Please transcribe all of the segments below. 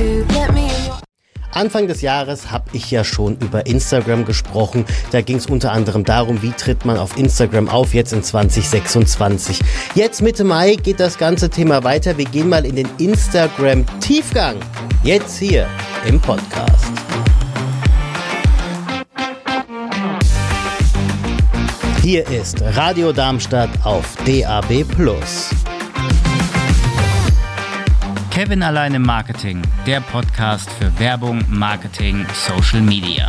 Anfang des Jahres habe ich ja schon über Instagram gesprochen. Da ging es unter anderem darum, wie tritt man auf Instagram auf, jetzt in 2026. Jetzt Mitte Mai geht das ganze Thema weiter. Wir gehen mal in den Instagram-Tiefgang. Jetzt hier im Podcast. Hier ist Radio Darmstadt auf DAB+. Kevin allein im Marketing, der Podcast für Werbung, Marketing, Social Media.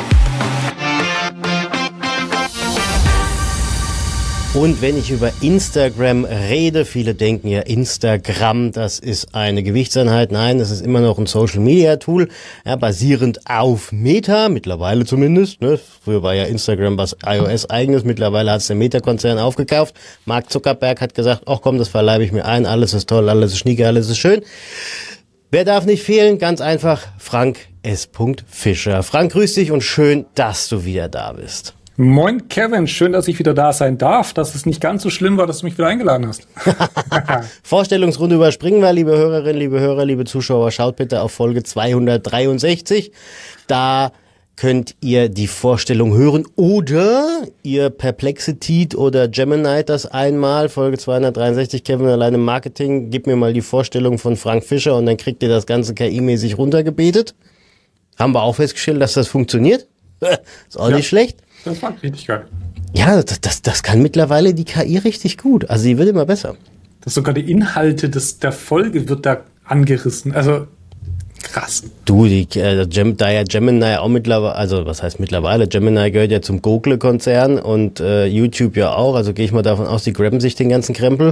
Und wenn ich über Instagram rede, viele denken ja, Instagram, das ist eine Gewichtseinheit. Nein, das ist immer noch ein Social-Media-Tool, ja, basierend auf Meta, mittlerweile zumindest. Ne? Früher war ja Instagram was iOS-eigenes, mittlerweile hat es der Meta-Konzern aufgekauft. Mark Zuckerberg hat gesagt, ach komm, das verleibe ich mir ein, alles ist toll, alles ist schnieke, alles ist schön. Wer darf nicht fehlen? Ganz einfach, Frank S. Fischer. Frank, grüß dich und schön, dass du wieder da bist. Moin Kevin, schön, dass ich wieder da sein darf, dass es nicht ganz so schlimm war, dass du mich wieder eingeladen hast. Vorstellungsrunde überspringen wir, liebe Hörerinnen, liebe Hörer, liebe Zuschauer, schaut bitte auf Folge 263. Da könnt ihr die Vorstellung hören oder ihr Perplexity oder Gemini das einmal, Folge 263, Kevin allein im Marketing, gib mir mal die Vorstellung von Frank Fischer und dann kriegt ihr das Ganze KI-mäßig runtergebetet. Haben wir auch festgestellt, dass das funktioniert. Ist auch nicht schlecht. Das war richtig geil. Ja, das kann mittlerweile die KI richtig gut. Also die wird immer besser. Das sogar die Inhalte der Folge wird da angerissen. Also krass. Du, da ja Gemini auch mittlerweile, also was heißt mittlerweile, Gemini gehört ja zum Google-Konzern und YouTube ja auch. Also gehe ich mal davon aus, die grabben sich den ganzen Krempel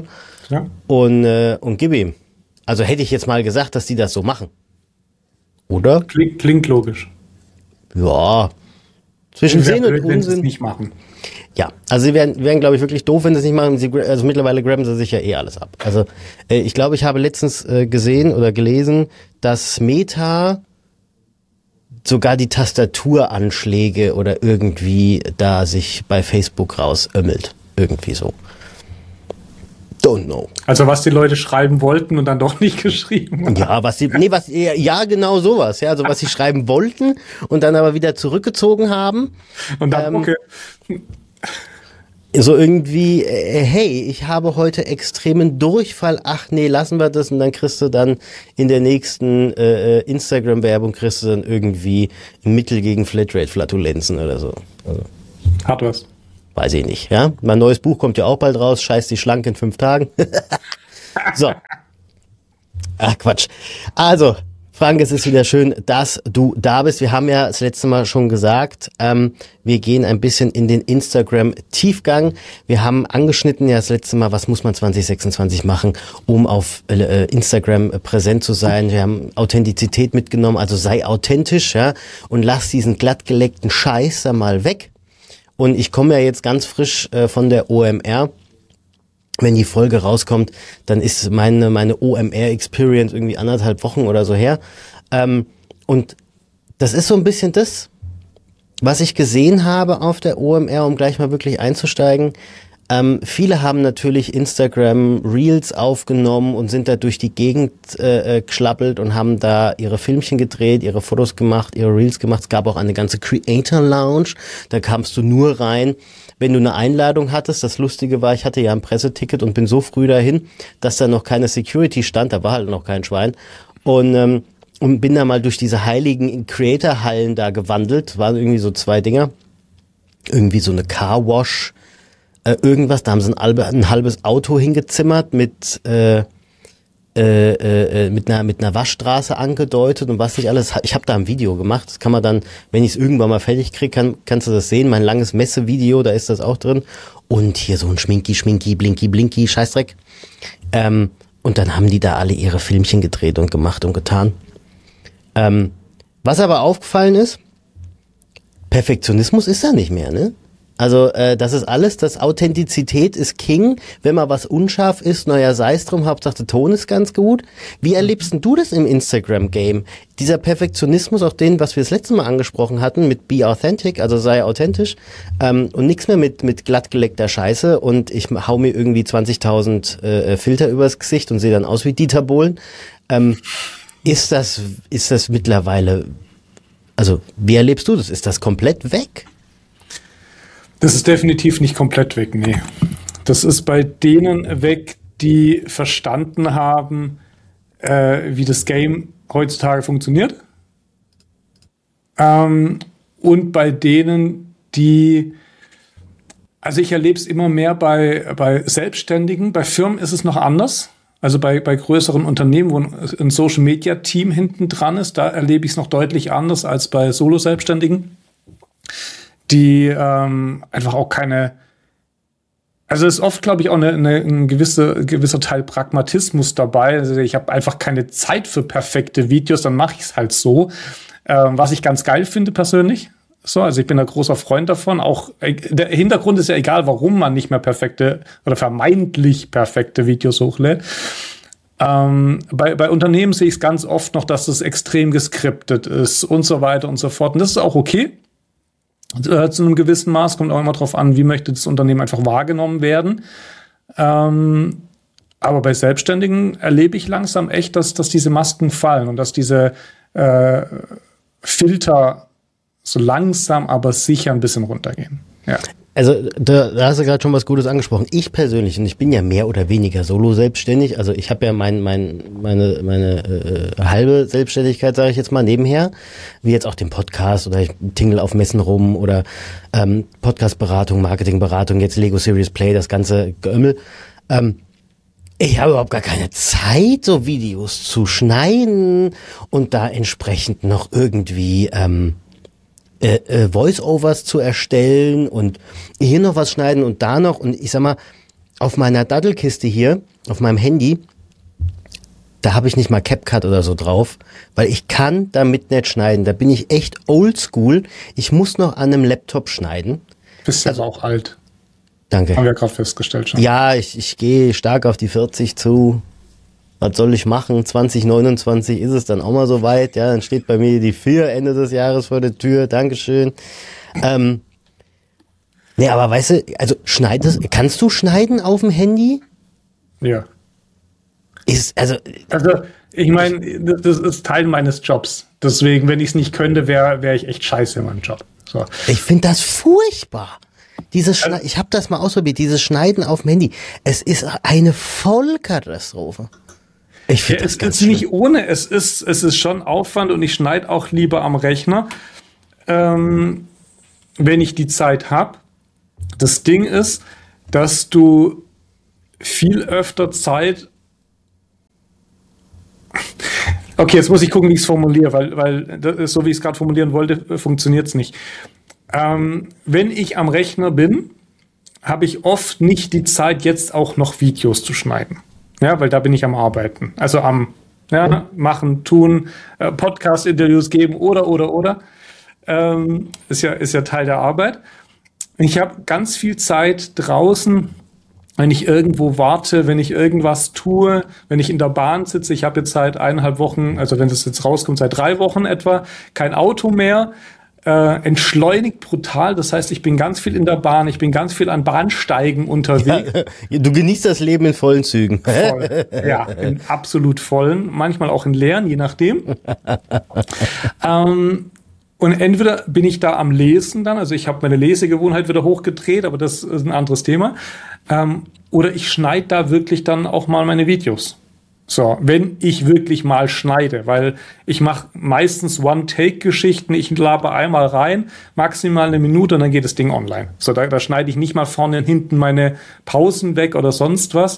und gib ihm. Also hätte ich jetzt mal gesagt, dass die das so machen. Oder? Klingt logisch. Ja. Zwischen Sinn und wenn sie es Unsinn. nicht machen. Ja, also sie wären glaube ich, wirklich doof, wenn sie es nicht machen. Also mittlerweile grabben sie sich ja eh alles ab. Also ich glaube, ich habe letztens gesehen oder gelesen, dass Meta sogar die Tastaturanschläge oder irgendwie da sich bei Facebook rausömmelt. Irgendwie so. Don't know. Also was die Leute schreiben wollten und dann doch nicht geschrieben haben. Ja, genau sowas. Ja, also was sie schreiben wollten und dann aber wieder zurückgezogen haben. Und dann, okay. So irgendwie, hey, ich habe heute extremen Durchfall, ach nee, lassen wir das und dann kriegst du dann in der nächsten Instagram-Werbung kriegst du dann irgendwie ein Mittel gegen Flatrate-Flatulenzen oder so. Also. Hat was. Weiß ich nicht, ja. Mein neues Buch kommt ja auch bald raus, Scheiß die schlank in 5 Tagen. So. Ach, Quatsch. Also, Frank, es ist wieder schön, dass du da bist. Wir haben ja das letzte Mal schon gesagt, wir gehen ein bisschen in den Instagram-Tiefgang. Wir haben angeschnitten ja das letzte Mal, was muss man 2026 machen, um auf Instagram präsent zu sein. Wir haben Authentizität mitgenommen, also sei authentisch, ja, und lass diesen glattgeleckten Scheiß da mal weg. Und ich komme ja jetzt ganz frisch von der OMR. Wenn die Folge rauskommt, dann ist meine OMR-Experience irgendwie 1,5 Wochen oder so her. Und das ist so ein bisschen das, was ich gesehen habe auf der OMR, um gleich mal wirklich einzusteigen. Viele haben natürlich Instagram Reels aufgenommen und sind da durch die Gegend geschlappelt und haben da ihre Filmchen gedreht, ihre Fotos gemacht, ihre Reels gemacht. Es gab auch eine ganze Creator Lounge, da kamst du nur rein, wenn du eine Einladung hattest. Das Lustige war, ich hatte ja ein Presseticket und bin so früh dahin, dass da noch keine Security stand, da war halt noch kein Schwein. Und bin da mal durch diese heiligen Creator-Hallen da gewandelt, waren irgendwie so 2 Dinger, irgendwie so eine Car-Wash, irgendwas, da haben sie ein halbes Auto hingezimmert mit einer Waschstraße angedeutet und was nicht alles. Ich habe da ein Video gemacht, das kann man dann, wenn ich es irgendwann mal fertig kriege, kannst du das sehen, mein langes Messevideo, da ist das auch drin. Und hier so ein Schminki, Blinky, Scheißdreck. Und dann haben die da alle ihre Filmchen gedreht und gemacht und getan. Was aber aufgefallen ist, Perfektionismus ist da nicht mehr, ne? Also das ist alles, das Authentizität ist King. Wenn mal was unscharf ist, naja, sei es drum, Hauptsache der Ton ist ganz gut. Wie erlebst denn du das im Instagram-Game? Dieser Perfektionismus, auch den, was wir das letzte Mal angesprochen hatten, mit Be Authentic, also sei authentisch und nichts mehr mit glattgeleckter Scheiße und ich hau mir irgendwie 20.000 Filter übers Gesicht und sehe dann aus wie Dieter Bohlen. Ist das mittlerweile, also wie erlebst du das? Ist das komplett weg? Das ist definitiv nicht komplett weg, nee. Das ist bei denen weg, die verstanden haben, wie das Game heutzutage funktioniert. Und bei denen, also ich erlebe es immer mehr bei Selbstständigen, bei Firmen ist es noch anders. Also bei größeren Unternehmen, wo ein Social-Media-Team hinten dran ist, da erlebe ich es noch deutlich anders als bei Solo-Selbstständigen, die einfach auch keine, also es ist oft, glaube ich, auch ein gewisser Teil Pragmatismus dabei. Also ich habe einfach keine Zeit für perfekte Videos, dann mache ich es halt so. Was ich ganz geil finde persönlich. So, also ich bin ein großer Freund davon. Auch der Hintergrund ist ja egal, warum man nicht mehr perfekte oder vermeintlich perfekte Videos hochlädt. Bei Unternehmen sehe ich es ganz oft noch, dass es extrem geskriptet ist und so weiter und so fort. Und das ist auch okay. Zu einem gewissen Maß kommt auch immer darauf an, wie möchte das Unternehmen einfach wahrgenommen werden. Aber bei Selbstständigen erlebe ich langsam echt, dass diese Masken fallen und dass diese Filter so langsam, aber sicher ein bisschen runtergehen. Ja. Also da hast du gerade schon was Gutes angesprochen. Ich persönlich, und ich bin ja mehr oder weniger solo selbstständig, also ich habe ja meine halbe Selbstständigkeit, sage ich jetzt mal, nebenher, wie jetzt auch den Podcast oder ich tingle auf Messen rum oder Podcastberatung, Marketingberatung, jetzt Lego Serious Play, das ganze Geömmel. Ich habe überhaupt gar keine Zeit, so Videos zu schneiden und da entsprechend noch irgendwie Voice-Overs zu erstellen und hier noch was schneiden und da noch. Und ich sag mal, auf meiner Dattelkiste hier, auf meinem Handy, da habe ich nicht mal CapCut oder so drauf, weil ich kann damit nicht schneiden. Da bin ich echt oldschool. Ich muss noch an einem Laptop schneiden. Bist also auch alt. Danke. Haben wir gerade festgestellt schon. Ja, ich gehe stark auf die 40 zu. Was soll ich machen? 2029 ist es dann auch mal so weit. Ja, dann steht bei mir die 4 Ende des Jahres vor der Tür. Dankeschön. Nee, aber weißt du, also kannst du schneiden auf dem Handy? Ja. Also ich meine, das ist Teil meines Jobs. Deswegen, wenn ich es nicht könnte, wäre ich echt scheiße in meinem Job. So. Ich finde das furchtbar. Ich habe das mal ausprobiert, dieses Schneiden auf dem Handy. Es ist eine Vollkatastrophe. Ich finde es ist nicht ohne, es ist schon Aufwand und ich schneide auch lieber am Rechner, wenn ich die Zeit habe. Das Ding ist, dass du viel öfter Zeit. Okay, jetzt muss ich gucken, wie ich es formuliere, weil so wie ich es gerade formulieren wollte, funktioniert es nicht. Wenn ich am Rechner bin, habe ich oft nicht die Zeit, jetzt auch noch Videos zu schneiden. Ja, weil da bin ich am Arbeiten. Also am machen, tun, Podcast-Interviews geben oder. Ist ja Teil der Arbeit. Ich habe ganz viel Zeit draußen, wenn ich irgendwo warte, wenn ich irgendwas tue, wenn ich in der Bahn sitze. Ich habe jetzt seit 1,5 Wochen, also wenn das jetzt rauskommt, seit 3 Wochen etwa, kein Auto mehr. Entschleunigt brutal. Das heißt, ich bin ganz viel in der Bahn, ich bin ganz viel an Bahnsteigen unterwegs. Ja, du genießt das Leben in vollen Zügen. Voll. Ja, in absolut vollen, manchmal auch in leeren, je nachdem. Und entweder bin ich da am Lesen dann, also ich habe meine Lesegewohnheit wieder hochgedreht, aber das ist ein anderes Thema. Oder ich schneide da wirklich dann auch mal meine Videos. So, wenn ich wirklich mal schneide, weil ich mache meistens One-Take-Geschichten, ich laber einmal rein, maximal 1 Minute und dann geht das Ding online. So, da schneide ich nicht mal vorne und hinten meine Pausen weg oder sonst was.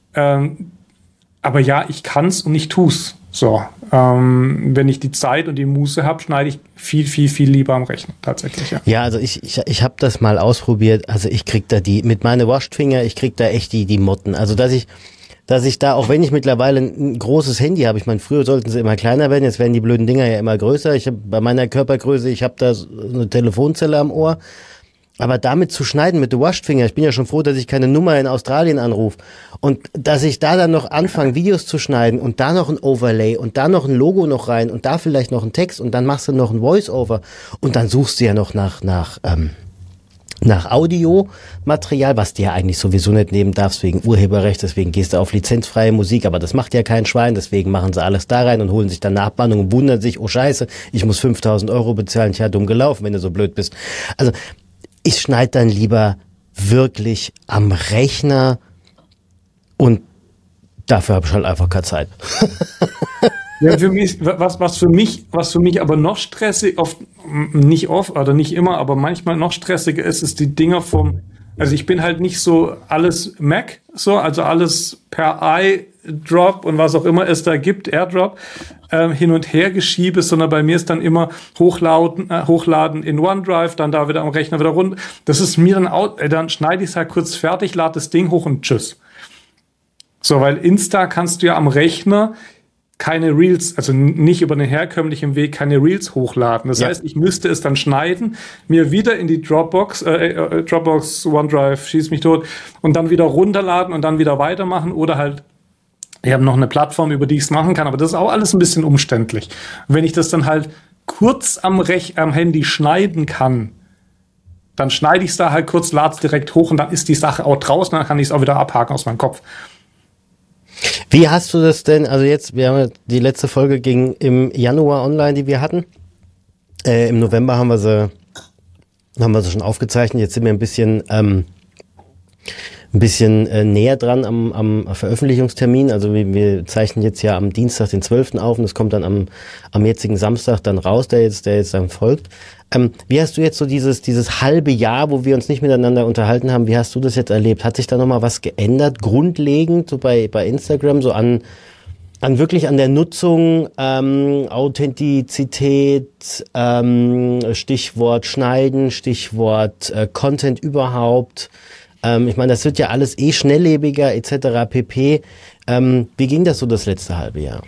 Aber ja, ich kann's und ich tu's. So, wenn ich die Zeit und die Muße habe, schneide ich viel lieber am Rechner, tatsächlich, ja. Ja, also ich habe das mal ausprobiert, also ich krieg da mit meinen Washed Finger, ich krieg da echt die Motten. Also dass ich da, auch wenn ich mittlerweile ein großes Handy habe, ich meine, früher sollten sie immer kleiner werden, jetzt werden die blöden Dinger ja immer größer. Ich habe bei meiner Körpergröße, ich habe da so eine Telefonzelle am Ohr. Aber damit zu schneiden mit der Washed Finger, ich bin ja schon froh, dass ich keine Nummer in Australien anrufe. Und dass ich da dann noch anfange, Videos zu schneiden und da noch ein Overlay und da noch ein Logo noch rein und da vielleicht noch ein Text und dann machst du noch ein Voice-Over und dann suchst du ja noch nach nach Audiomaterial, was du ja eigentlich sowieso nicht nehmen darfst wegen Urheberrecht, deswegen gehst du auf lizenzfreie Musik, aber das macht ja kein Schwein, deswegen machen sie alles da rein und holen sich dann Nachbannung und wundern sich, oh scheiße, ich muss 5.000 Euro bezahlen, tja, dumm gelaufen, wenn du so blöd bist. Also ich schneide dann lieber wirklich am Rechner und dafür habe ich halt einfach keine Zeit. Ja, für mich, was für mich aber noch stressig, nicht oft oder nicht immer, aber manchmal noch stressiger ist die Dinger also ich bin halt nicht so alles Mac, also alles per iDrop und was auch immer es da gibt, AirDrop, hin und her geschiebe, sondern bei mir ist dann immer hochladen in OneDrive, dann da wieder am Rechner wieder runter. Das ist mir dann schneide ich es halt kurz fertig, lade das Ding hoch und tschüss. So, weil Insta kannst du ja am Rechner keine Reels, also nicht über den herkömmlichen Weg, keine Reels hochladen. Das heißt, ich müsste es dann schneiden, mir wieder in die Dropbox, OneDrive, schieß mich tot, und dann wieder runterladen und dann wieder weitermachen oder halt, ich habe noch eine Plattform, über die ich es machen kann, aber das ist auch alles ein bisschen umständlich. Wenn ich das dann halt kurz am Handy schneiden kann, dann schneide ich es da halt kurz, lade es direkt hoch und dann ist die Sache auch draußen, dann kann ich es auch wieder abhaken aus meinem Kopf. Wie hast du das denn, also jetzt, die letzte Folge ging im Januar online, die wir hatten. Im November haben wir sie schon aufgezeichnet. Jetzt sind wir ein bisschen näher dran am Veröffentlichungstermin. Also wir zeichnen jetzt ja am Dienstag, den 12. auf und es kommt dann am jetzigen Samstag dann raus, der jetzt dann folgt. Wie hast du jetzt so dieses halbe Jahr, wo wir uns nicht miteinander unterhalten haben, wie hast du das jetzt erlebt? Hat sich da nochmal was geändert, grundlegend, so bei Instagram, so an wirklich an der Nutzung, Authentizität, Stichwort Schneiden, Stichwort Content überhaupt? Ich meine, das wird ja alles schnelllebiger etc. pp. Wie ging das so das letzte halbe Jahr?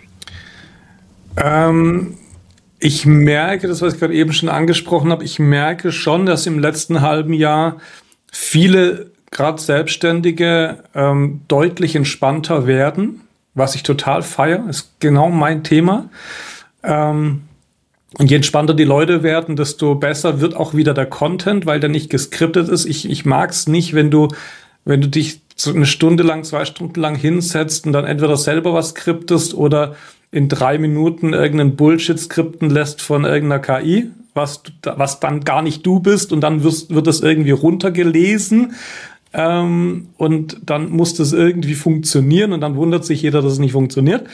Ich merke, das, was ich gerade eben schon angesprochen habe, ich merke schon, dass im letzten halben Jahr viele, gerade Selbstständige, deutlich entspannter werden, was ich total feiere, ist genau mein Thema. Und je entspannter die Leute werden, desto besser wird auch wieder der Content, weil der nicht geskriptet ist. Ich mag es nicht, wenn du dich so eine Stunde lang, 2 Stunden lang hinsetzt und dann entweder selber was skriptest oder in 3 Minuten irgendeinen Bullshit skripten lässt von irgendeiner KI, was dann gar nicht du bist und dann wird das irgendwie runtergelesen und dann muss das irgendwie funktionieren und dann wundert sich jeder, dass es nicht funktioniert.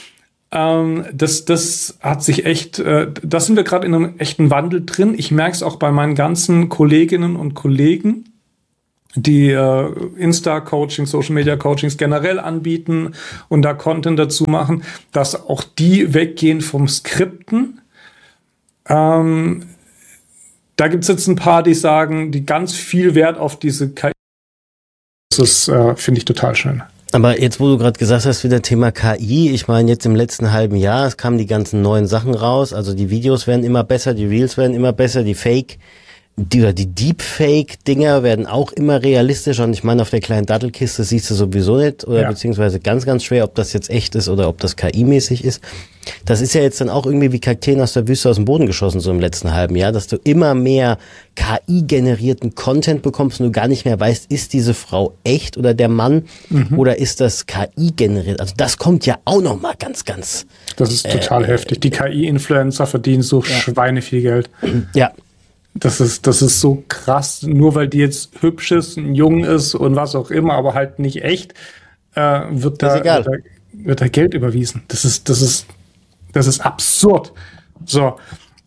Das hat sich echt, da sind wir gerade in einem echten Wandel drin. Ich merke es auch bei meinen ganzen Kolleginnen und Kollegen, die Insta-Coachings, Social-Media-Coachings generell anbieten und da Content dazu machen, dass auch die weggehen vom Skripten. Da gibt's jetzt ein paar, die sagen, die ganz viel Wert auf diese KI. Das finde ich total schön. Aber jetzt, wo du gerade gesagt hast, wieder Thema KI, ich meine, jetzt im letzten halben Jahr, es kamen die ganzen neuen Sachen raus, also die Videos werden immer besser, die Reels werden immer besser, die Deepfake-Dinger werden auch immer realistischer und ich meine, auf der kleinen Dattelkiste siehst du sowieso nicht oder beziehungsweise ganz, ganz schwer, ob das jetzt echt ist oder ob das KI-mäßig ist. Das ist ja jetzt dann auch irgendwie wie Kakteen aus der Wüste aus dem Boden geschossen, so im letzten halben Jahr, dass du immer mehr KI-generierten Content bekommst und du gar nicht mehr weißt, ist diese Frau echt oder der Mann oder ist das KI-generiert? Also das kommt ja auch noch mal ganz, ganz... Das ist total heftig. Die KI-Influencer verdienen so Schweine viel Geld. Ja. Das ist so krass, nur weil die jetzt hübsch ist, jung ist und was auch immer, aber halt nicht echt, wird da Geld überwiesen. Das ist absurd. So.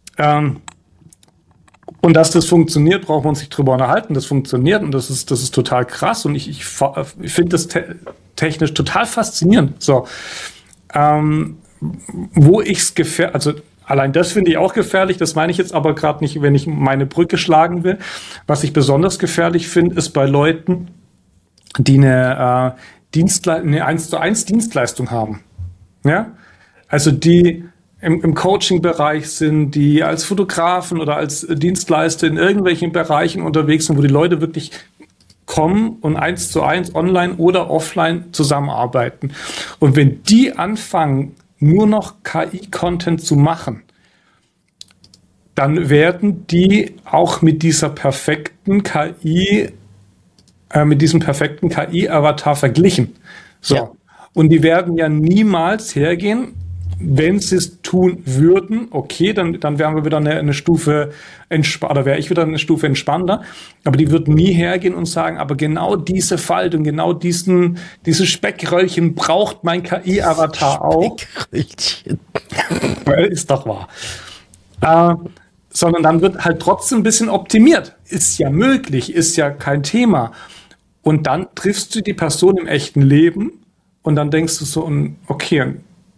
Und dass das funktioniert, braucht man sich drüber unterhalten. Das funktioniert und das ist total krass und ich finde das technisch total faszinierend. So. Wo ich's also allein das finde ich auch gefährlich, das meine ich jetzt aber gerade nicht, wenn ich meine Brücke schlagen will. Was ich besonders gefährlich finde, ist bei Leuten, die eine 1:1 Dienstleistung haben. Ja? Also die im Coaching-Bereich sind, die als Fotografen oder als Dienstleister in irgendwelchen Bereichen unterwegs sind, wo die Leute wirklich kommen und 1:1 online oder offline zusammenarbeiten. Und wenn die anfangen, nur noch KI-Content zu machen, dann werden die auch mit dieser perfekten KI, mit diesem perfekten KI-Avatar verglichen. So. Ja. Und die werden ja niemals hergehen, wenn sie es tun würden, okay, dann wären wir wieder eine Stufe oder wäre ich wieder eine Stufe entspannter. Aber die würden nie hergehen und sagen, aber genau diese Faltung, genau dieses Speckröllchen braucht mein KI-Avatar auch. Speckröllchen. Ist doch wahr. Sondern dann wird halt trotzdem ein bisschen optimiert. Ist ja möglich, ist ja kein Thema. Und dann triffst du die Person im echten Leben und dann denkst du so, okay,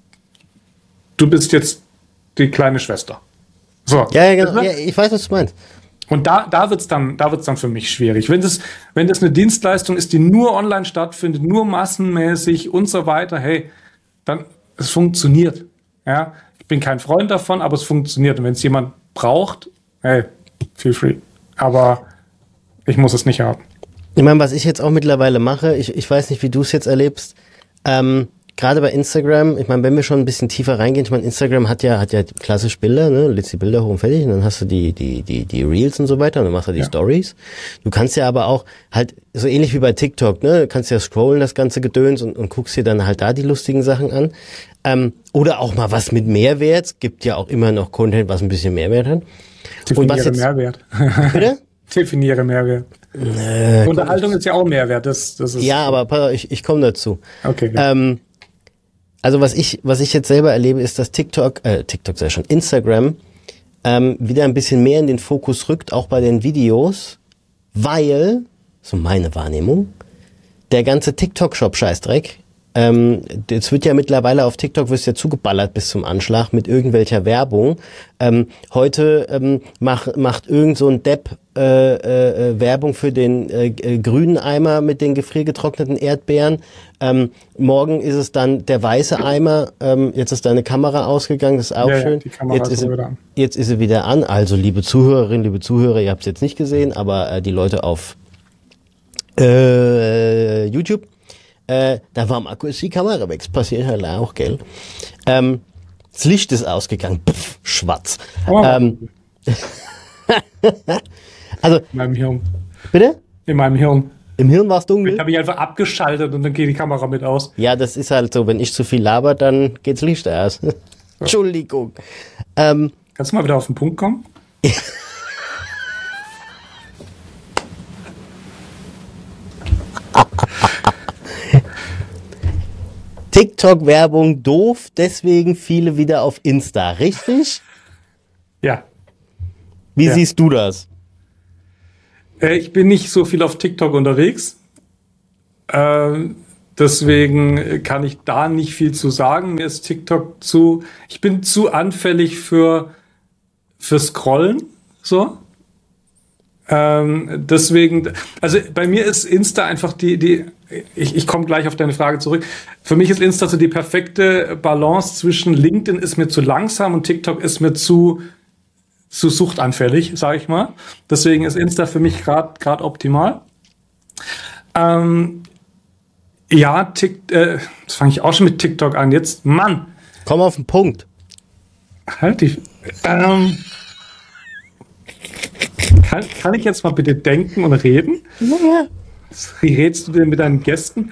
du bist jetzt die kleine Schwester. So. Ja, genau. Ja, ich weiß, was du meinst. Und da wird's dann für mich schwierig. Wenn das eine Dienstleistung ist, die nur online stattfindet, nur massenmäßig und so weiter, hey, dann, es funktioniert. Ja, ich bin kein Freund davon, aber es funktioniert. Und wenn es jemand braucht, hey, feel free. Aber ich muss es nicht haben. Ich meine, was ich jetzt auch mittlerweile mache, ich weiß nicht, wie du es jetzt erlebst, gerade bei Instagram, ich meine, wenn wir schon ein bisschen tiefer reingehen, ich meine, Instagram hat ja klassisch Bilder, ne, du lädst die Bilder hoch und fertig und dann hast du die Reels und so weiter und dann machst du die Stories. Du kannst ja aber auch halt, so ähnlich wie bei TikTok, ne, du kannst ja scrollen, das ganze Gedöns und guckst dir dann halt da die lustigen Sachen an. Oder auch mal was mit Mehrwert, es gibt ja auch immer noch Content, was ein bisschen Mehrwert hat. Definiere Mehrwert. Bitte? Definiere Mehrwert. Unterhaltung ist ja auch Mehrwert. Das ist ja, aber ich komme dazu. Okay. Also was ich jetzt selber erlebe, ist, dass TikTok sei schon, Instagram wieder ein bisschen mehr in den Fokus rückt, auch bei den Videos, weil, so meine Wahrnehmung, der ganze TikTok-Shop-Scheißdreck, jetzt wird ja mittlerweile auf TikTok wirst ja zugeballert bis zum Anschlag mit irgendwelcher Werbung. Heute macht irgend so ein Depp Werbung für den grünen Eimer mit den gefriergetrockneten Erdbeeren. Morgen ist es dann der weiße Eimer. Jetzt ist deine Kamera ausgegangen, das ist auch schön. Die Kamera jetzt ist sie wieder an. Also liebe Zuhörerinnen, liebe Zuhörer, ihr habt es jetzt nicht gesehen, aber die Leute auf YouTube, da war am Akku ist die Kamera weg. Das passiert halt auch, gell? Das Licht ist ausgegangen. Pff, schwarz. Oh. Also, In meinem Hirn. bitte? In meinem Hirn. Im Hirn war es dunkel? Ich habe mich einfach abgeschaltet und dann geht die Kamera mit aus. Ja, das ist halt so. Wenn ich zu viel laber, dann geht's Licht aus. Entschuldigung. Kannst du mal wieder auf den Punkt kommen? TikTok-Werbung doof, deswegen viele wieder auf Insta, richtig? Ja. Wie siehst du das? Ich bin nicht so viel auf TikTok unterwegs. Deswegen kann ich da nicht viel zu sagen. Mir ist TikTok ich bin zu anfällig für Scrollen, so. Deswegen, also bei mir ist Insta einfach ich komme gleich auf deine Frage zurück. Für mich ist Insta so die perfekte Balance zwischen LinkedIn ist mir zu langsam und TikTok ist mir zu suchtanfällig, sage ich mal. Deswegen ist Insta für mich gerade optimal. Jetzt fange ich auch schon mit TikTok an. Jetzt, Mann. Komm auf den Punkt. Halt dich. Kann ich jetzt mal bitte denken und reden? Ja. Wie redest du denn mit deinen Gästen?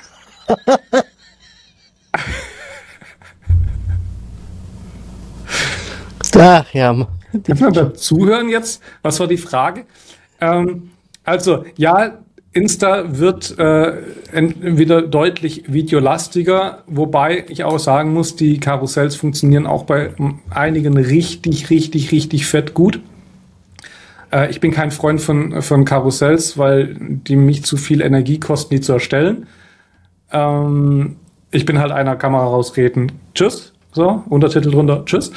Ach ja. Kannst du mal dazuhören jetzt? Was war die Frage? Also, ja, Insta wird wieder deutlich videolastiger, wobei ich auch sagen muss, die Karussells funktionieren auch bei einigen richtig fett gut. Ich bin kein Freund von Karussells, weil die mich zu viel Energie kosten, die zu erstellen. Ich bin halt einer Kamera rausreden. Tschüss. So, Untertitel drunter. Tschüss.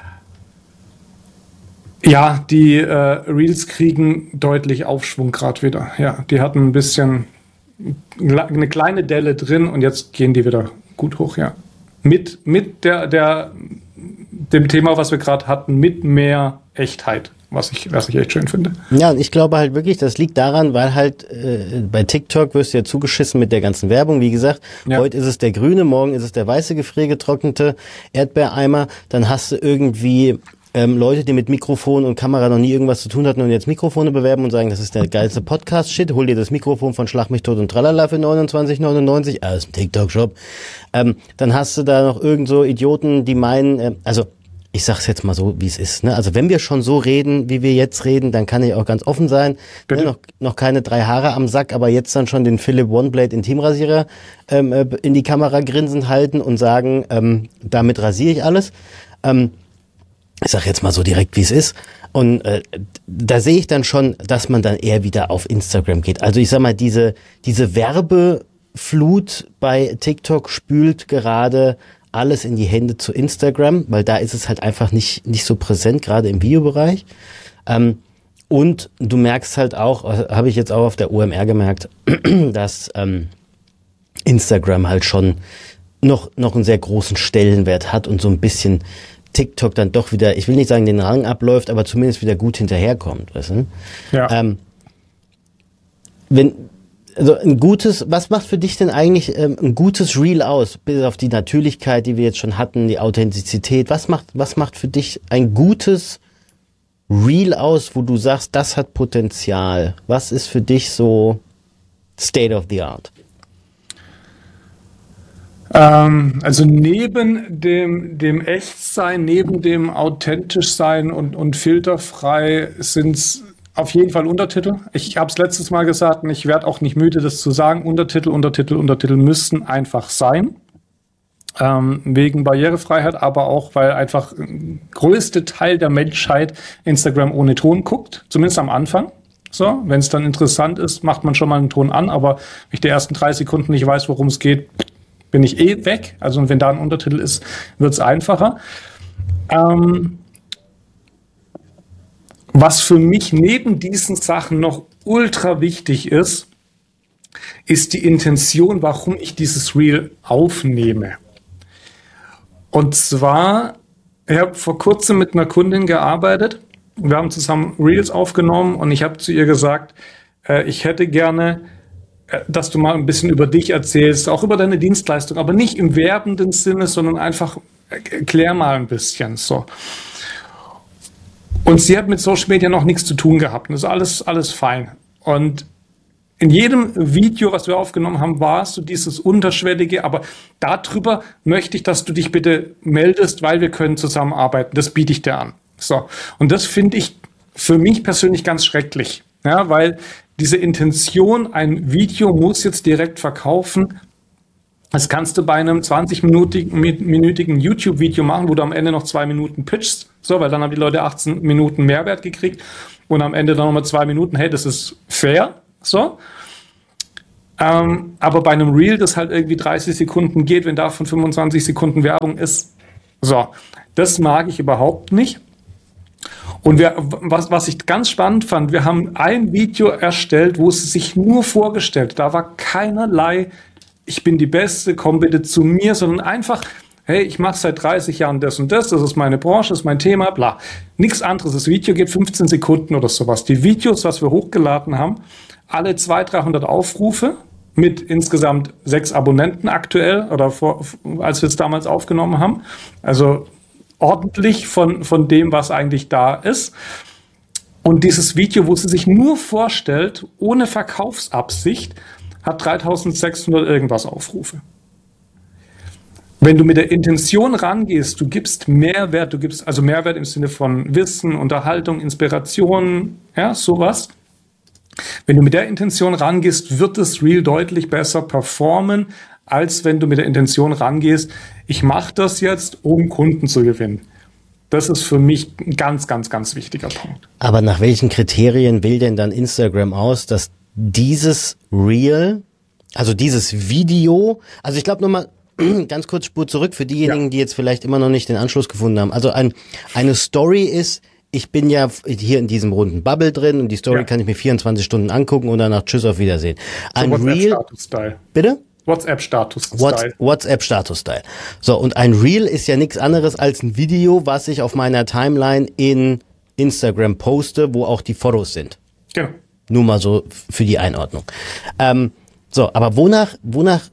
Ja, die Reels kriegen deutlich Aufschwung gerade wieder. Ja, die hatten ein bisschen eine kleine Delle drin und jetzt gehen die wieder gut hoch, ja. Mit dem Thema, was wir gerade hatten, mit mehr Echtheit. Was ich echt schön finde. Ja, und ich glaube halt wirklich, das liegt daran, weil halt bei TikTok wirst du ja zugeschissen mit der ganzen Werbung. Wie gesagt, heute ist es der grüne, morgen ist es der weiße gefriergetrocknete Erdbeereimer. Dann hast du irgendwie Leute, die mit Mikrofon und Kamera noch nie irgendwas zu tun hatten und jetzt Mikrofone bewerben und sagen, das ist der geilste Podcast-Shit, hol dir das Mikrofon von Schlag mich tot und tralala für 29,99, aus dem TikTok-Shop. Dann hast du da noch irgend so Idioten, die meinen, also ich sag's jetzt mal so, wie es ist, ne? Also wenn wir schon so reden, wie wir jetzt reden, dann kann ich auch ganz offen sein. Ne? Noch keine 3 Haare am Sack, aber jetzt dann schon den Philipp OneBlade Intimrasierer in die Kamera grinsen halten und sagen, damit rasiere ich alles. Ich sag jetzt mal so direkt, wie es ist. Und da sehe ich dann schon, dass man dann eher wieder auf Instagram geht. Also ich sag mal, diese Werbeflut bei TikTok spült gerade alles in die Hände zu Instagram, weil da ist es halt einfach nicht so präsent, gerade im Videobereich. Und du merkst halt auch, habe ich jetzt auch auf der OMR gemerkt, dass Instagram halt schon noch einen sehr großen Stellenwert hat und so ein bisschen TikTok dann doch wieder, ich will nicht sagen, den Rang abläuft, aber zumindest wieder gut hinterherkommt, weißt du? Ja. Also ein gutes, was macht für dich denn eigentlich ein gutes Reel aus? Bis auf die Natürlichkeit, die wir jetzt schon hatten, die Authentizität. Was macht für dich ein gutes Reel aus, wo du sagst, das hat Potenzial? Was ist für dich so State of the Art? Also neben dem Echtsein, neben dem Authentischsein und filterfrei sind's auf jeden Fall Untertitel. Ich habe es letztes Mal gesagt und ich werde auch nicht müde, das zu sagen. Untertitel müssen einfach sein. Wegen Barrierefreiheit, aber auch, weil einfach der größte Teil der Menschheit Instagram ohne Ton guckt, zumindest am Anfang. So, wenn es dann interessant ist, macht man schon mal einen Ton an, aber wenn ich die ersten 3 Sekunden nicht weiß, worum es geht, bin ich weg. Also wenn da ein Untertitel ist, wird es einfacher. Was für mich neben diesen Sachen noch ultra wichtig ist, ist die Intention, warum ich dieses Reel aufnehme. Und zwar, ich habe vor kurzem mit einer Kundin gearbeitet. Wir haben zusammen Reels aufgenommen und ich habe zu ihr gesagt, ich hätte gerne, dass du mal ein bisschen über dich erzählst, auch über deine Dienstleistung, aber nicht im werbenden Sinne, sondern einfach erklär mal ein bisschen so. Und sie hat mit Social Media noch nichts zu tun gehabt. Das ist alles fein. Und in jedem Video, was wir aufgenommen haben, war es so dieses Unterschwellige, aber darüber möchte ich, dass du dich bitte meldest, weil wir können zusammenarbeiten. Das biete ich dir an. So. Und das finde ich für mich persönlich ganz schrecklich. Ja, weil diese Intention, ein Video muss jetzt direkt verkaufen. Das kannst du bei einem 20-minütigen YouTube-Video machen, wo du am Ende noch 2 Minuten pitchst. So, weil dann haben die Leute 18 Minuten Mehrwert gekriegt und am Ende dann nochmal 2 Minuten. Hey, das ist fair. So. Aber bei einem Reel, das halt irgendwie 30 Sekunden geht, wenn davon 25 Sekunden Werbung ist. So. Das mag ich überhaupt nicht. Und was ich ganz spannend fand, wir haben ein Video erstellt, wo es sich nur vorgestellt, da war keinerlei, ich bin die Beste, komm bitte zu mir, sondern einfach, hey, ich mache seit 30 Jahren das und das ist meine Branche, das ist mein Thema, bla. Nichts anderes, das Video geht 15 Sekunden oder sowas. Die Videos, was wir hochgeladen haben, alle 200-300 Aufrufe mit insgesamt 6 Abonnenten aktuell, oder als wir es damals aufgenommen haben. Also ordentlich von dem, was eigentlich da ist. Und dieses Video, wo sie sich nur vorstellt, ohne Verkaufsabsicht, hat 3600 irgendwas Aufrufe. Wenn du mit der Intention rangehst, du gibst Mehrwert, also Mehrwert im Sinne von Wissen, Unterhaltung, Inspiration, ja, sowas. Wenn du mit der Intention rangehst, wird das Reel deutlich besser performen, als wenn du mit der Intention rangehst, ich mache das jetzt, um Kunden zu gewinnen. Das ist für mich ein ganz, ganz, ganz wichtiger Punkt. Aber nach welchen Kriterien wählt denn dann Instagram aus, dass dieses Reel, also dieses Video, also ich glaube nochmal ganz kurz Spur zurück für diejenigen, die jetzt vielleicht immer noch nicht den Anschluss gefunden haben. Also eine Story ist, ich bin ja hier in diesem runden Bubble drin und die Story kann ich mir 24 Stunden angucken und danach tschüss, auf Wiedersehen. Ein Reel, bitte? WhatsApp-Status-Style. WhatsApp-Status-Style. So, und ein Reel ist ja nichts anderes als ein Video, was ich auf meiner Timeline in Instagram poste, wo auch die Fotos sind. Genau. Nur mal so für die Einordnung. So, aber wonach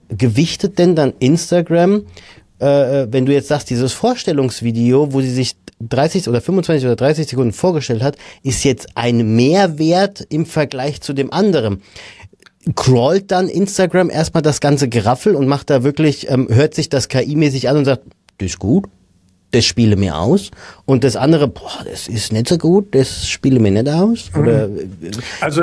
gewichtet denn dann Instagram, wenn du jetzt sagst, dieses Vorstellungsvideo, wo sie sich 30 oder 25 oder 30 Sekunden vorgestellt hat, ist jetzt ein Mehrwert im Vergleich zu dem anderen. Crawlt dann Instagram erstmal das ganze Geraffel und macht da wirklich, hört sich das KI-mäßig an und sagt, das ist gut, das spiele mir aus. Und das andere, boah, das ist nicht so gut, das spiele mir nicht aus. Oder, also,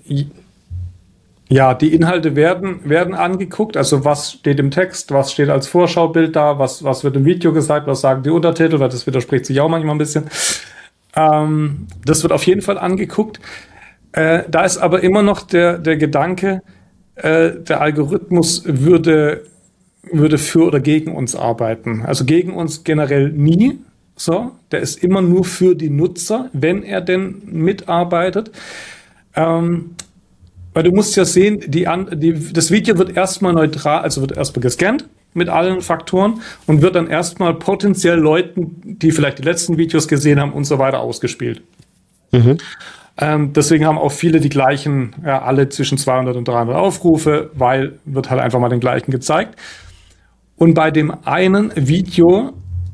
ja, die Inhalte werden angeguckt, also was steht im Text, was steht als Vorschaubild da, was wird im Video gesagt, was sagen die Untertitel, weil das widerspricht sich auch manchmal ein bisschen. Das wird auf jeden Fall angeguckt. Da ist aber immer noch der Gedanke, der Algorithmus würde für oder gegen uns arbeiten. Also gegen uns generell nie. So, der ist immer nur für die Nutzer, wenn er denn mitarbeitet. Weil du musst ja sehen, das Video wird erstmal neutral, also wird erstmal gescannt mit allen Faktoren und wird dann erstmal potenziell Leuten, die vielleicht die letzten Videos gesehen haben und so weiter, ausgespielt. Mhm. Deswegen haben auch viele die gleichen, ja, alle zwischen 200 und 300 Aufrufe, weil wird halt einfach mal den gleichen gezeigt. Und bei dem einen Video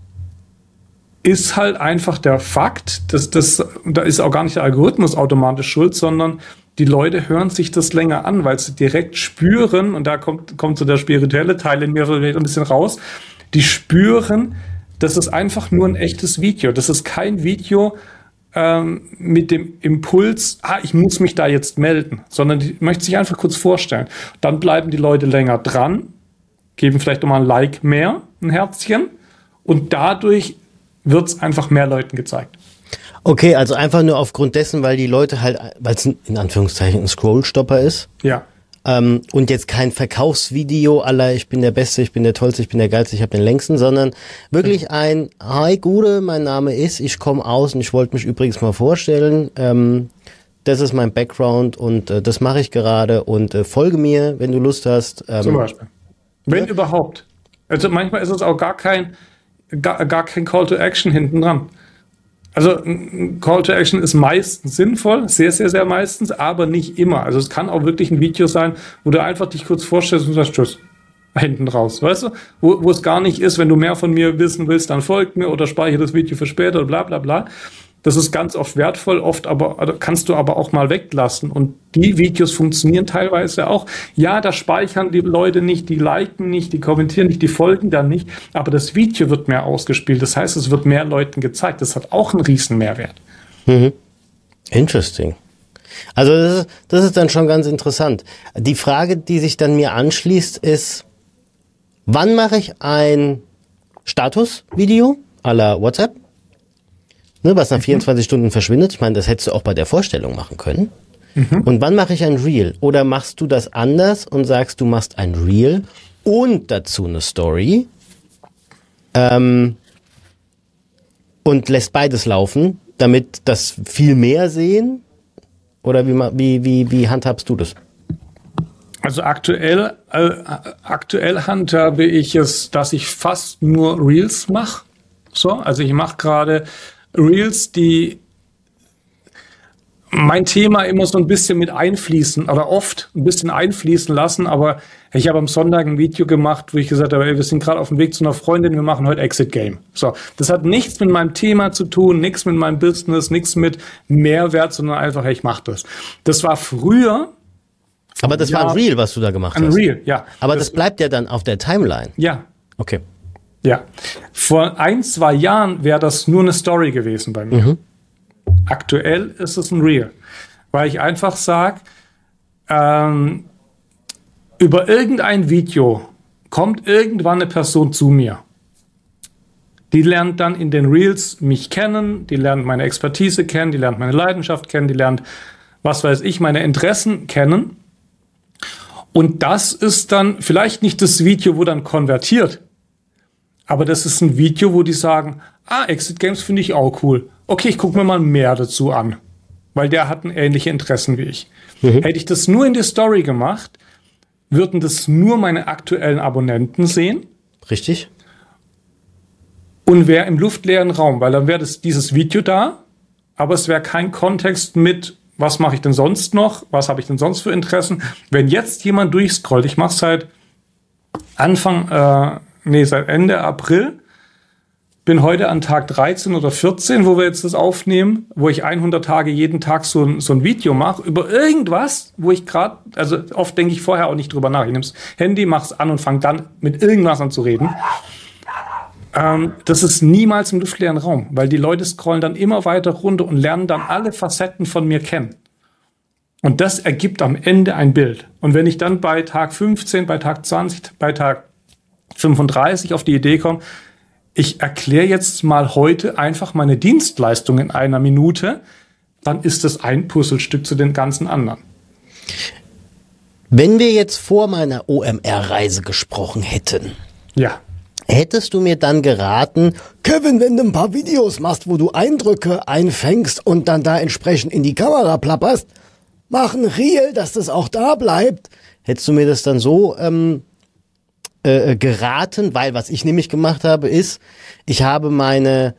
ist halt einfach der Fakt, da ist auch gar nicht der Algorithmus automatisch schuld, sondern die Leute hören sich das länger an, weil sie direkt spüren, und da kommt so der spirituelle Teil in mir vielleicht ein bisschen raus, die spüren, das ist einfach nur ein echtes Video. Das ist kein Video mit dem Impuls, ich muss mich da jetzt melden, sondern die möchte sich einfach kurz vorstellen. Dann bleiben die Leute länger dran, geben vielleicht nochmal ein Like mehr, ein Herzchen, und dadurch wird es einfach mehr Leuten gezeigt. Okay, also einfach nur aufgrund dessen, weil die Leute halt, weil es in Anführungszeichen ein Scrollstopper ist. Ja. Und jetzt kein Verkaufsvideo aller ich bin der Beste, ich bin der Tollste, ich bin der Geilste, ich habe den Längsten, sondern wirklich ein Hi Gude, mein Name ist, ich komme aus und ich wollte mich übrigens mal vorstellen. Das ist mein Background und das mache ich gerade und folge mir, wenn du Lust hast. Zum Beispiel. Wenn überhaupt. Also manchmal ist es auch gar kein Call to Action hinten dran. Also ein Call to Action ist meistens sinnvoll, sehr, sehr, sehr meistens, aber nicht immer. Also es kann auch wirklich ein Video sein, wo du einfach dich kurz vorstellst und sagst, tschüss, hinten raus, weißt du? Wo es gar nicht ist, wenn du mehr von mir wissen willst, dann folgt mir oder speichere das Video für später oder bla bla bla. Das ist ganz oft wertvoll, oft aber kannst du aber auch mal weglassen. Und die Videos funktionieren teilweise auch. Ja, da speichern die Leute nicht, die liken nicht, die kommentieren nicht, die folgen dann nicht. Aber das Video wird mehr ausgespielt. Das heißt, es wird mehr Leuten gezeigt. Das hat auch einen riesen Mehrwert. Mhm. Interesting. Also das ist dann schon ganz interessant. Die Frage, die sich dann mir anschließt, ist, wann mache ich ein Statusvideo à la WhatsApp? Ne, was nach 24 Stunden verschwindet. Ich meine, das hättest du auch bei der Vorstellung machen können. Mhm. Und wann mache ich ein Reel? Oder machst du das anders und sagst, du machst ein Reel und dazu eine Story und lässt beides laufen, damit das viel mehr sehen? Oder wie handhabst du das? Also aktuell handhabe ich es, dass ich fast nur Reels mache. So, also ich mache gerade Reels, die mein Thema immer so ein bisschen mit einfließen oder oft ein bisschen einfließen lassen, aber ich habe am Sonntag ein Video gemacht, wo ich gesagt habe, ey, wir sind gerade auf dem Weg zu einer Freundin, wir machen heute Exit Game. So, das hat nichts mit meinem Thema zu tun, nichts mit meinem Business, nichts mit Mehrwert, sondern einfach, hey, ich mache das. Das war früher. Aber das war ein Reel, was du da gemacht hast. Ein Reel, ja. Aber das bleibt ja dann auf der Timeline. Ja. Okay. Ja, vor 1-2 Jahren wäre das nur eine Story gewesen bei mir. Mhm. Aktuell ist es ein Reel, weil ich einfach sage, über irgendein Video kommt irgendwann eine Person zu mir. Die lernt dann in den Reels mich kennen, die lernt meine Expertise kennen, die lernt meine Leidenschaft kennen, die lernt, was weiß ich, meine Interessen kennen. Und das ist dann vielleicht nicht das Video, wo dann konvertiert. Aber das ist ein Video, wo die sagen, Exit Games finde ich auch cool. Okay, ich gucke mir mal mehr dazu an. Weil der hat ähnliche Interessen wie ich. Mhm. Hätte ich das nur in die Story gemacht, würden das nur meine aktuellen Abonnenten sehen. Richtig. Und wäre im luftleeren Raum, weil dann wäre dieses Video da, aber es wäre kein Kontext mit, was mache ich denn sonst noch, was habe ich denn sonst für Interessen. Wenn jetzt jemand durchscrollt, ich mache seit Ende April, bin heute an Tag 13 oder 14, wo wir jetzt das aufnehmen, wo ich 100 Tage jeden Tag so ein Video mache über irgendwas, wo ich gerade, also oft denke ich vorher auch nicht drüber nach. Ich nehme das Handy, mach's an und fange dann mit irgendwas an zu reden. Das ist niemals im luftleeren Raum, weil die Leute scrollen dann immer weiter runter und lernen dann alle Facetten von mir kennen. Und das ergibt am Ende ein Bild. Und wenn ich dann bei Tag 15, bei Tag 20, bei Tag 35 auf die Idee komme, ich erkläre jetzt mal heute einfach meine Dienstleistung in einer Minute, dann ist das ein Puzzlestück zu den ganzen anderen. Wenn wir jetzt vor meiner OMR-Reise gesprochen hätten, Ja. hättest du mir dann geraten, Kevin, wenn du ein paar Videos machst, wo du Eindrücke einfängst und dann da entsprechend in die Kamera plapperst, mach ein Reel, dass das auch da bleibt. Hättest du mir das dann so geraten, weil was ich nämlich gemacht habe, ist, ich habe meine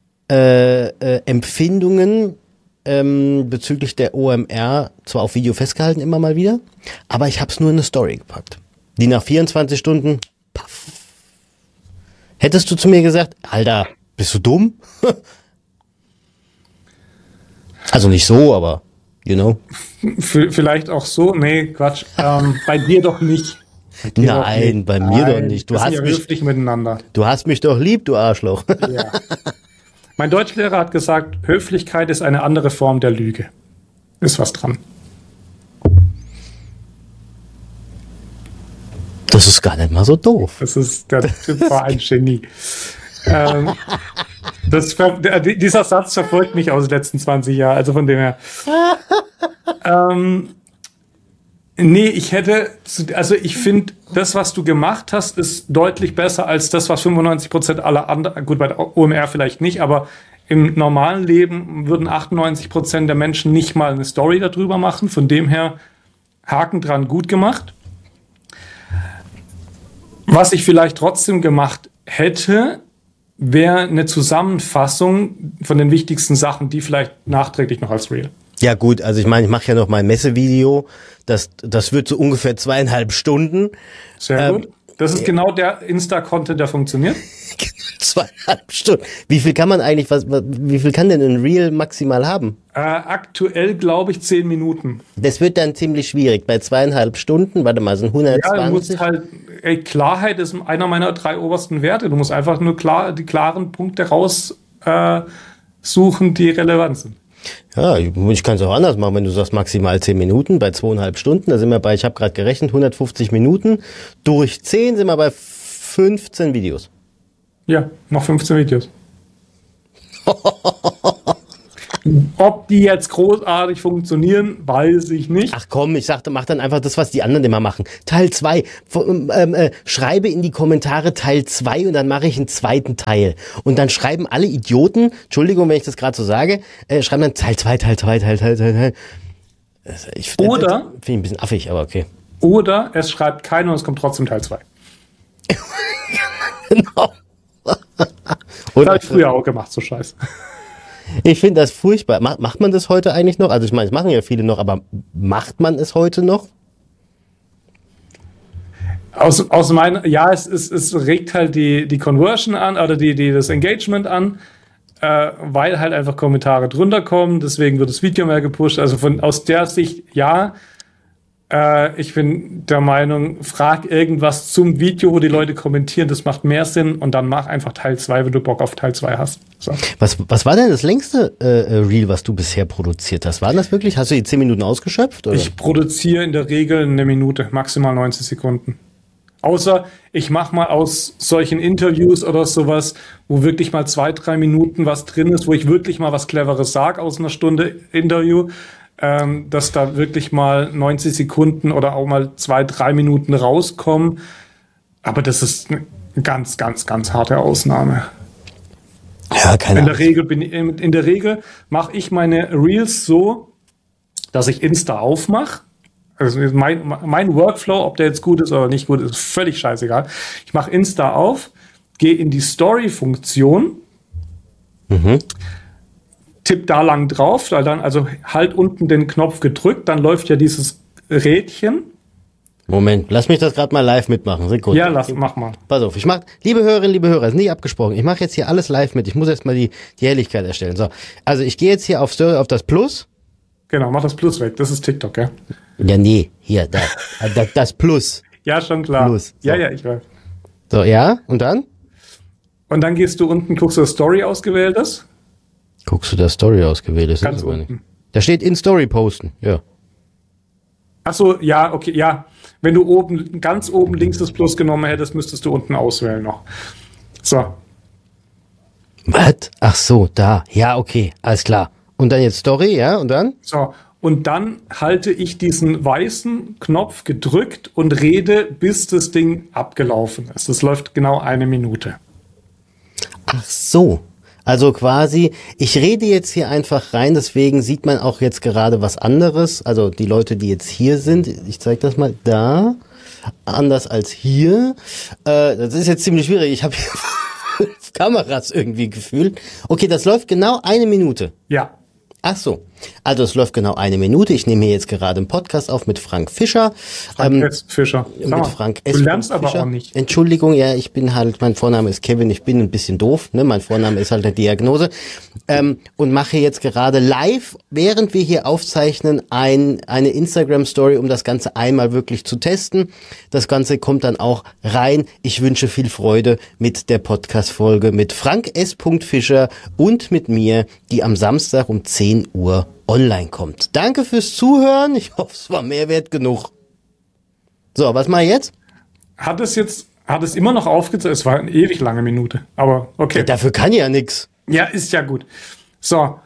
Empfindungen bezüglich der OMR zwar auf Video festgehalten, immer mal wieder, aber ich habe es nur in eine Story gepackt. Die nach 24 Stunden, paff. Hättest du zu mir gesagt, Alter, bist du dumm? Also nicht so, aber, you know. Vielleicht auch so, nee, Quatsch, bei dir doch nicht. Nein, bei mir doch nicht. Wir sind ja höflich miteinander. Du hast mich doch lieb, du Arschloch. Ja. Mein Deutschlehrer hat gesagt, Höflichkeit ist eine andere Form der Lüge. Ist was dran. Das ist gar nicht mal so doof. Der Typ war ein Genie. Dieser Satz verfolgt mich aus den letzten 20 Jahren, also von dem her. Nee, ich finde, das, was du gemacht hast, ist deutlich besser als das, was 95% aller anderen, gut, bei der OMR vielleicht nicht, aber im normalen Leben würden 98% der Menschen nicht mal eine Story darüber machen. Von dem her, Haken dran, gut gemacht. Was ich vielleicht trotzdem gemacht hätte, wäre eine Zusammenfassung von den wichtigsten Sachen, die vielleicht nachträglich noch als Reel. Ja gut, also ich meine, ich mache ja noch mein Messevideo, das wird so ungefähr 2,5 Stunden. Sehr gut. Das ist genau der Insta-Content, der funktioniert. 2,5 Stunden. Wie viel kann man eigentlich, wie viel kann denn ein Reel maximal haben? Aktuell glaube ich 10 Minuten. Das wird dann ziemlich schwierig. Bei 2,5 Stunden, warte mal, sind 120. Ja, du musst halt, Klarheit ist einer meiner 3 obersten Werte. Du musst einfach nur die klaren Punkte raussuchen, die relevant sind. Ja, ich kann es auch anders machen, wenn du sagst maximal 10 Minuten, bei 2,5 Stunden, da sind wir bei, ich habe gerade gerechnet, 150 Minuten. Durch 10 sind wir bei 15 Videos. Ja, noch 15 Videos. Ob die jetzt großartig funktionieren, weiß ich nicht. Ach komm, ich sagte, mach dann einfach das, was die anderen immer machen. Teil 2. Schreibe in die Kommentare Teil 2 und dann mache ich einen zweiten Teil. Und dann schreiben alle Idioten, Entschuldigung, wenn ich das gerade so sage, schreiben dann Teil 2. Oder finde ich ein bisschen affig, aber okay. Oder es schreibt keiner und es kommt trotzdem Teil 2. Genau. Das habe ich früher auch gemacht, so Scheiß. Ich finde das furchtbar. Macht man das heute eigentlich noch? Also ich meine, es machen ja viele noch, aber macht man es heute noch? Aus meiner, ja, es regt halt die Conversion an oder das Engagement an, weil halt einfach Kommentare drunter kommen, deswegen wird das Video mehr gepusht. Also aus der Sicht, ja, ich bin der Meinung, frag irgendwas zum Video, wo die Leute kommentieren, das macht mehr Sinn und dann mach einfach Teil 2, wenn du Bock auf Teil 2 hast. So. Was war denn das längste Reel, was du bisher produziert hast? War das wirklich? Hast du die 10 Minuten ausgeschöpft? Oder? Ich produziere in der Regel eine Minute, maximal 90 Sekunden. Außer ich mache mal aus solchen Interviews oder sowas, wo wirklich mal 2-3 Minuten was drin ist, wo ich wirklich mal was Cleveres sage aus einer Stunde Interview, dass da wirklich mal 90 Sekunden oder auch mal 2-3 Minuten rauskommen. Aber das ist eine ganz, ganz, ganz harte Ausnahme. Ja, keine Ahnung. In der Regel mache ich meine Reels so, dass ich Insta aufmache. Also mein Workflow, ob der jetzt gut ist oder nicht gut ist, völlig scheißegal. Ich mache Insta auf, gehe in die Story-Funktion, tipp da lang drauf, also halt unten den Knopf gedrückt, dann läuft ja dieses Rädchen Moment, lass mich das gerade mal live mitmachen. Sekunde. Ja, mach mal. Pass auf, liebe Hörerinnen, liebe Hörer, ist nicht abgesprochen. Ich mache jetzt hier alles live mit. Ich muss erst mal die Helligkeit erstellen. So, also ich gehe jetzt hier auf das Plus. Genau, mach das Plus weg. Das ist TikTok, ja? Ja, nee, hier, das Plus. Ja, schon klar. Plus. So. Ja, ich weiß. So, ja, und dann? Und dann gehst du unten, guckst du das Story ausgewähltes. Guckst du das Story ausgewähltes? Ganz unten. Da steht in Story posten, ja. Ach so, ja, okay, ja. Wenn du ganz oben links das Plus genommen hättest, müsstest du unten auswählen noch. So. Was? Ach so, da. Ja, okay, alles klar. Und dann jetzt Story, ja, und dann? So. Und dann halte ich diesen weißen Knopf gedrückt und rede, bis das Ding abgelaufen ist. Das läuft genau 1 Minute. Ach so. Also quasi, ich rede jetzt hier einfach rein, deswegen sieht man auch jetzt gerade was anderes. Also die Leute, die jetzt hier sind, ich zeige das mal da, anders als hier. Das ist jetzt ziemlich schwierig. Ich habe hier 5 Kameras irgendwie gefühlt. Okay, das läuft genau 1 Minute. Ja. Ach so, also es läuft genau 1 Minute. Ich nehme hier jetzt gerade einen Podcast auf mit Frank Fischer. Frank S. Fischer. Mit Frank S. Du lernst Fischer. aber auch nicht. Entschuldigung, ja, mein Vorname ist Kevin, ich bin ein bisschen doof, ne? Mein Vorname ist halt eine Diagnose. Und mache jetzt gerade live, während wir hier aufzeichnen, eine Instagram-Story, um das Ganze einmal wirklich zu testen. Das Ganze kommt dann auch rein. Ich wünsche viel Freude mit der Podcast-Folge mit Frank S. Fischer und mit mir, die am Samstag um 10 Uhr online kommt. Danke fürs Zuhören. Ich hoffe, es war Mehrwert genug. So, was mache ich jetzt? Hat es immer noch aufgezeigt? Es war eine ewig lange Minute. Aber okay. Ja, dafür kann ich ja nix. Ja, ist ja gut. So.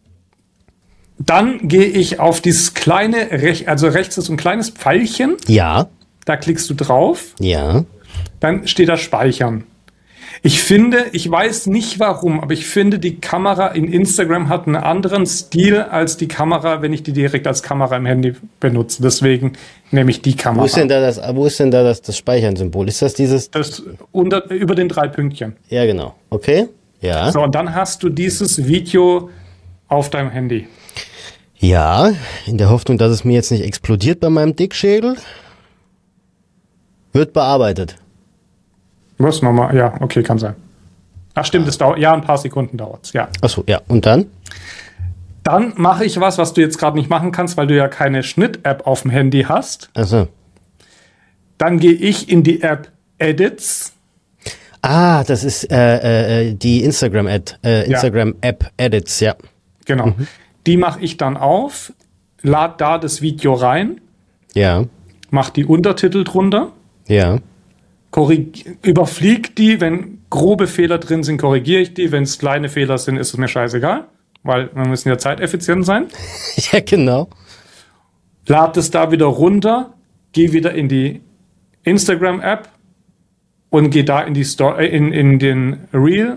Dann gehe ich auf dieses kleine, also rechts ist so ein kleines Pfeilchen. Ja. Da klickst du drauf. Ja. Dann steht da Speichern. Ich weiß nicht warum, aber ich finde, die Kamera in Instagram hat einen anderen Stil als die Kamera, wenn ich die direkt als Kamera im Handy benutze. Deswegen nehme ich die Kamera. Wo ist denn da das Speichern-Symbol? Ist das dieses? Das über den 3 Pünktchen. Ja, genau. Okay. Ja. So, und dann hast du dieses Video auf deinem Handy. Ja, in der Hoffnung, dass es mir jetzt nicht explodiert bei meinem Dickschädel. Wird bearbeitet. Was nochmal? Ja, okay, kann sein. Ach stimmt, es dauert, ja, ein paar Sekunden dauert es, ja. Achso, ja. Und dann? Dann mache ich was du jetzt gerade nicht machen kannst, weil du ja keine Schnitt-App auf dem Handy hast. Achso. Dann gehe ich in die App Edits. Ah, das ist die Instagram-App, Instagram-App Edits, ja. Genau. Die mache ich dann auf, lade da das Video rein. Ja. Mach die Untertitel drunter. Ja. Überflieg die, wenn grobe Fehler drin sind, korrigiere ich die. Wenn es kleine Fehler sind, ist es mir scheißegal, weil wir müssen ja zeiteffizient sein. Ja, genau. Lad es da wieder runter, geh wieder in die Instagram-App und geh da in die Story, in den Reel